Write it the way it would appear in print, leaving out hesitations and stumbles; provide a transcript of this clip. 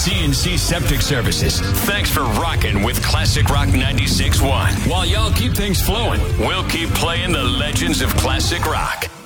CNC Septic Services. Thanks for rocking with Classic Rock 96.1. While y'all keep things flowing, we'll keep playing the legends of classic rock.